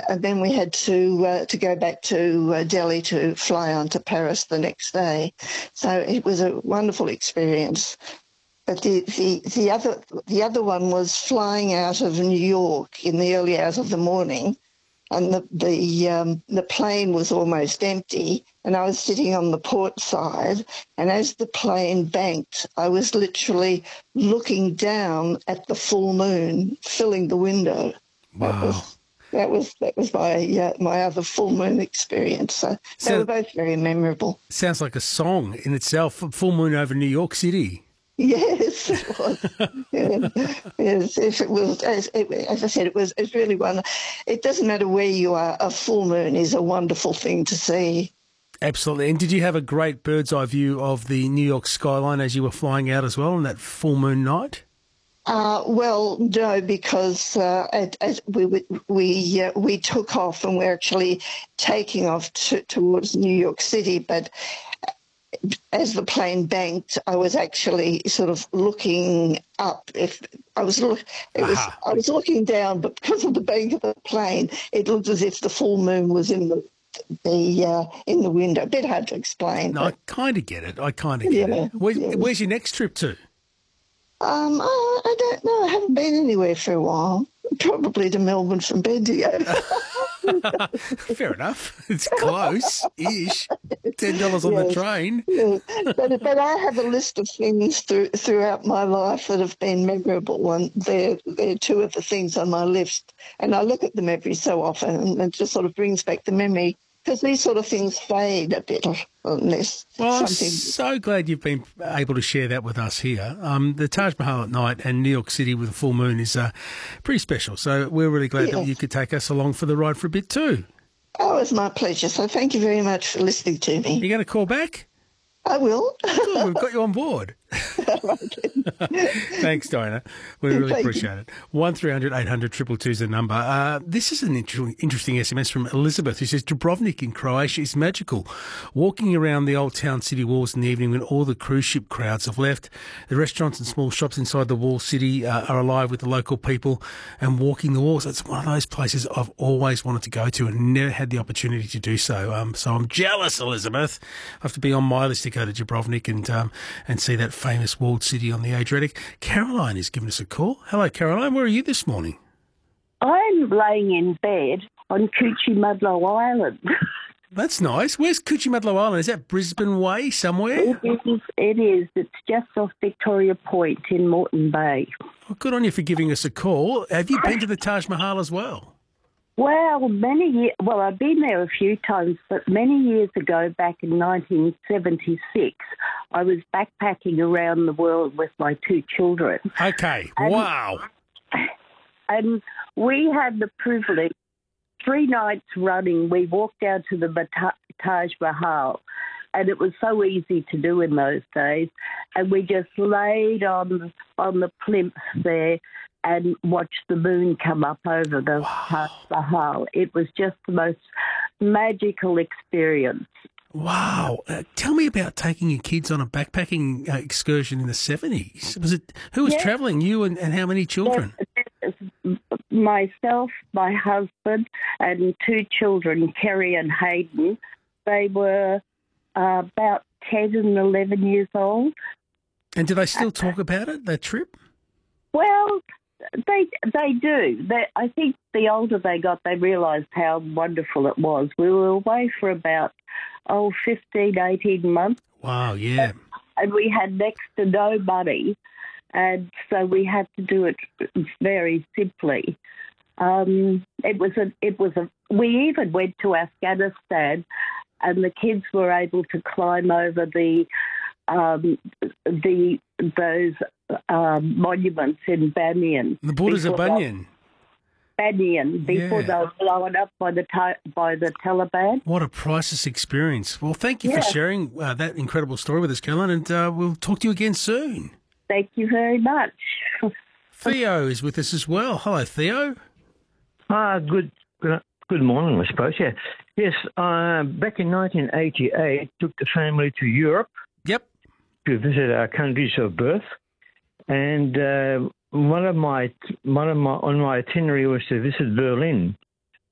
and then we had to go back to Delhi to fly on to Paris the next day. So it was a wonderful experience. But the other one was flying out of New York in the early hours of the morning, and the plane was almost empty, and I was sitting on the port side, and as the plane banked, I was literally looking down at the full moon filling the window. Wow. That was my other full moon experience. So they were both very memorable. Sounds like a song in itself. Full moon over New York City. Yes, it was. Yes, if it was, as I said, it's really wonderful. It doesn't matter where you are. A full moon is a wonderful thing to see. Absolutely. And did you have a great bird's eye view of the New York skyline as you were flying out as well on that full moon night? Well, no, because as we took off and we're actually taking off towards New York City, but as the plane banked, I was actually sort of looking up. I was looking down, but because of the bank of the plane, it looked as if the full moon was in the window. A bit hard to explain. No, I kind of get it. It. Where's your next trip to? I don't know. I haven't been anywhere for a while. Probably to Melbourne from Bendigo. Fair enough. It's close-ish. $10 on the train. Yeah. But I have a list of things throughout my life that have been memorable, and they're two of the things on my list. And I look at them every so often, and it just sort of brings back the memory, because these sort of things fade a bit unless I'm something... so glad you've been able to share that with us here. The Taj Mahal at night and New York City with a full moon is pretty special. So we're really glad that you could take us along for the ride for a bit too. Oh, it's my pleasure. So thank you very much for listening to me. You're going to call back? I will. Good, we've got you on board. Thanks, Diana. We really appreciate it. 1300 800 222 is the number. This is an interesting SMS from Elizabeth, who says Dubrovnik in Croatia is magical. Walking around the old town city walls in the evening when all the cruise ship crowds have left, the restaurants and small shops inside the wall city are alive with the local people and walking the walls. It's one of those places I've always wanted to go to and never had the opportunity to do so. So I'm jealous, Elizabeth. I have to be on my list to go to Dubrovnik and see that famous walled city on the Adriatic. Caroline is giving us a call. Hello, Caroline. Where are you this morning? I'm laying in bed on Cuchumudlo Island. That's nice. Where's Cuchumudlo Island? Is that Brisbane Way somewhere? It is. It's just off Victoria Point in Moreton Bay. Well, good on you for giving us a call. Have you been to the Taj Mahal as well? Well, I've been there a few times, but many years ago, back in 1976, I was backpacking around the world with my two children. Okay, wow. And we had the privilege, 3 nights running, we walked down to the Taj Mahal, and it was so easy to do in those days, and we just laid on the plinth there and watched the moon come up over the Taj Mahal. It was just the most magical experience. Wow. Tell me about taking your kids on a backpacking excursion in the 70s. Who was travelling, you and how many children? Myself, my husband, and 2 children, Kerry and Hayden. They were about 10 and 11 years old. And do they still talk about it, that trip? Well, they do. I think the older they got, they realised how wonderful it was. We were away for about, 15, 18 months. Wow, yeah. And we had next to no money, and so we had to do it very simply. We even went to Afghanistan, and the kids were able to climb over those monuments in Banyan. The borders of Banyan. Before they were blown up by the Taliban. What a priceless experience. Well, thank you for sharing that incredible story with us, Caroline, and we'll talk to you again soon. Thank you very much. Theo is with us as well. Hello, Theo. Good morning, I suppose, yeah. Yes, back in 1988, took the family to Europe. Yep. To visit our countries of birth. And on my itinerary was to visit Berlin.